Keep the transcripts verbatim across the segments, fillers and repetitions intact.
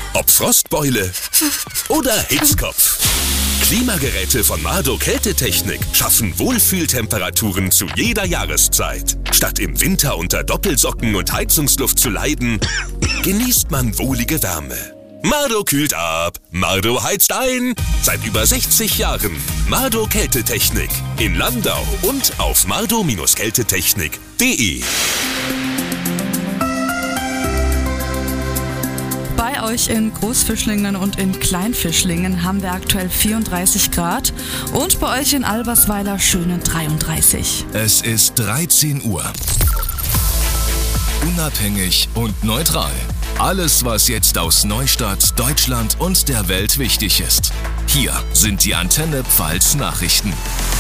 Ob Frostbeule oder Hitzkopf. Klimageräte von Mardo Kältetechnik schaffen Wohlfühltemperaturen zu jeder Jahreszeit. Statt im Winter unter Doppelsocken und Heizungsluft zu leiden, genießt man wohlige Wärme. Mardo kühlt ab, Mardo heizt ein. Seit über sechzig Jahren Mardo Kältetechnik in Landau und auf mardo Kältetechnik punkt de. Bei euch in Großfischlingen und in Kleinfischlingen haben wir aktuell vierunddreißig Grad und bei euch in Albersweiler schöne dreiunddreißig. Es ist dreizehn Uhr. Unabhängig und neutral. Alles, was jetzt aus Neustadt, Deutschland und der Welt wichtig ist. Hier sind die Antenne Pfalz Nachrichten.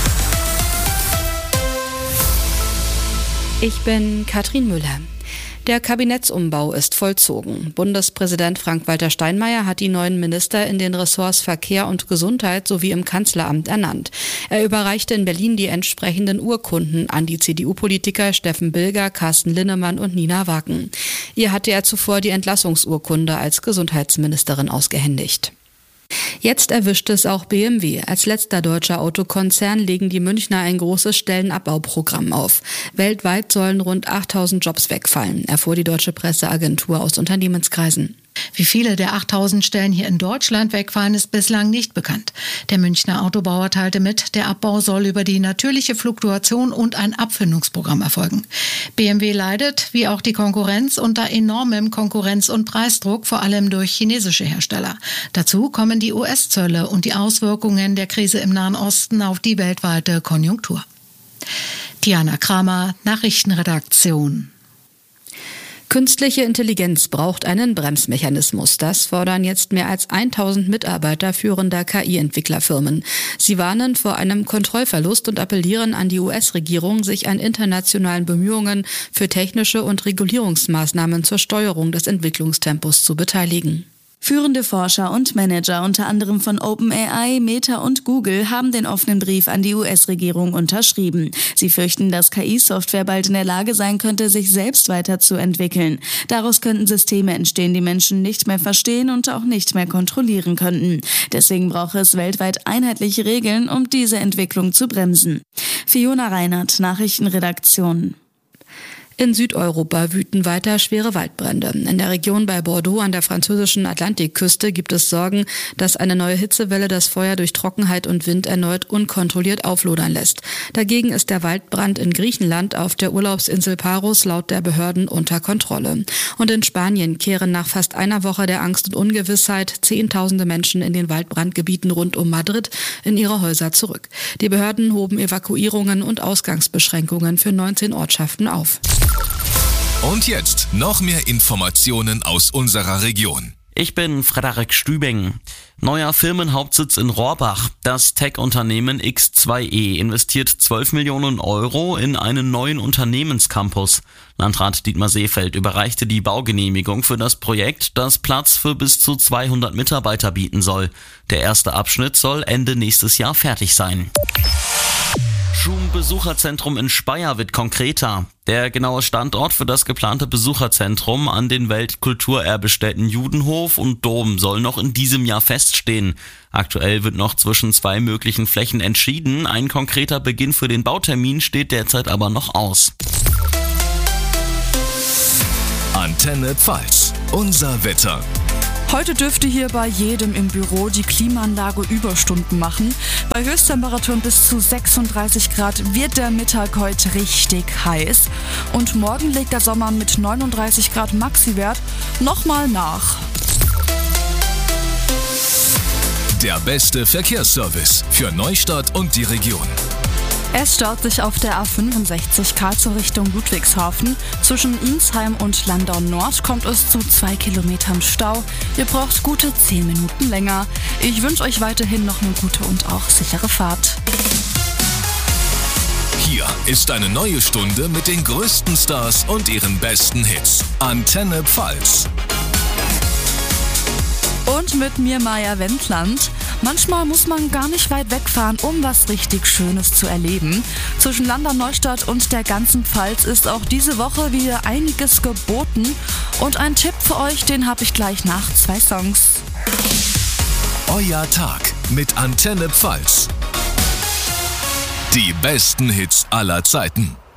Ich bin Katrin Müller. Der Kabinettsumbau ist vollzogen. Bundespräsident Frank-Walter Steinmeier hat die neuen Minister in den Ressorts Verkehr und Gesundheit sowie im Kanzleramt ernannt. Er überreichte in Berlin die entsprechenden Urkunden an die C D U-Politiker Steffen Bilger, Carsten Linnemann und Nina Wagen. Ihr hatte er zuvor die Entlassungsurkunde als Gesundheitsministerin ausgehändigt. Jetzt erwischt es auch B M W. Als letzter deutscher Autokonzern legen die Münchner ein großes Stellenabbauprogramm auf. Weltweit sollen rund achttausend Jobs wegfallen, erfuhr die deutsche Presseagentur aus Unternehmenskreisen. Wie viele der achttausend Stellen hier in Deutschland wegfallen, ist bislang nicht bekannt. Der Münchner Autobauer teilte mit, der Abbau soll über die natürliche Fluktuation und ein Abfindungsprogramm erfolgen. B M W leidet, wie auch die Konkurrenz, unter enormem Konkurrenz- und Preisdruck, vor allem durch chinesische Hersteller. Dazu kommen die U S-Zölle und die Auswirkungen der Krise im Nahen Osten auf die weltweite Konjunktur. Diana Kramer, Nachrichtenredaktion. Künstliche Intelligenz braucht einen Bremsmechanismus. Das fordern jetzt mehr als tausend Mitarbeiter führender K I-Entwicklerfirmen. Sie warnen vor einem Kontrollverlust und appellieren an die U S-Regierung, sich an internationalen Bemühungen für technische und Regulierungsmaßnahmen zur Steuerung des Entwicklungstempos zu beteiligen. Führende Forscher und Manager, unter anderem von OpenAI, Meta und Google, haben den offenen Brief an die U S-Regierung unterschrieben. Sie fürchten, dass K I-Software bald in der Lage sein könnte, sich selbst weiterzuentwickeln. Daraus könnten Systeme entstehen, die Menschen nicht mehr verstehen und auch nicht mehr kontrollieren könnten. Deswegen braucht es weltweit einheitliche Regeln, um diese Entwicklung zu bremsen. Fiona Reinhardt, Nachrichtenredaktion. In Südeuropa wüten weiter schwere Waldbrände. In der Region bei Bordeaux an der französischen Atlantikküste gibt es Sorgen, dass eine neue Hitzewelle das Feuer durch Trockenheit und Wind erneut unkontrolliert auflodern lässt. Dagegen ist der Waldbrand in Griechenland auf der Urlaubsinsel Paros laut der Behörden unter Kontrolle. Und in Spanien kehren nach fast einer Woche der Angst und Ungewissheit Zehntausende Menschen in den Waldbrandgebieten rund um Madrid in ihre Häuser zurück. Die Behörden hoben Evakuierungen und Ausgangsbeschränkungen für neunzehn Ortschaften auf. Und jetzt noch mehr Informationen aus unserer Region. Ich bin Frederik Stübing. Neuer Firmenhauptsitz in Rohrbach. Das Tech-Unternehmen X zwei E investiert zwölf Millionen Euro in einen neuen Unternehmenscampus. Landrat Dietmar Seefeld überreichte die Baugenehmigung für das Projekt, das Platz für bis zu zweihundert Mitarbeiter bieten soll. Der erste Abschnitt soll Ende nächstes Jahr fertig sein. Schum-Besucherzentrum in Speyer wird konkreter. Der genaue Standort für das geplante Besucherzentrum an den Weltkulturerbestätten Judenhof und Dom soll noch in diesem Jahr feststehen. Aktuell wird noch zwischen zwei möglichen Flächen entschieden. Ein konkreter Beginn für den Bautermin steht derzeit aber noch aus. Antenne Pfalz, unser Wetter. Heute dürfte hier bei jedem im Büro die Klimaanlage Überstunden machen. Bei Höchsttemperaturen bis zu sechsunddreißig Grad wird der Mittag heute richtig heiß. Und morgen legt der Sommer mit neununddreißig Grad Maxiwert nochmal nach. Der beste Verkehrsservice für Neustadt und die Region. Es staut sich auf der A fünfundsechzig Karlsruhe Richtung Ludwigshafen. Zwischen Insheim und Landau Nord kommt es zu zwei Kilometern Stau. Ihr braucht gute zehn Minuten länger. Ich wünsche euch weiterhin noch eine gute und auch sichere Fahrt. Hier ist eine neue Stunde mit den größten Stars und ihren besten Hits. Antenne Pfalz. Und mit mir Maja Wendland. Manchmal muss man gar nicht weit wegfahren, um was richtig Schönes zu erleben. Zwischen Landau, Neustadt und der ganzen Pfalz ist auch diese Woche wieder einiges geboten. Und ein Tipp für euch, den habe ich gleich nach zwei Songs. Euer Tag mit Antenne Pfalz. Die besten Hits aller Zeiten.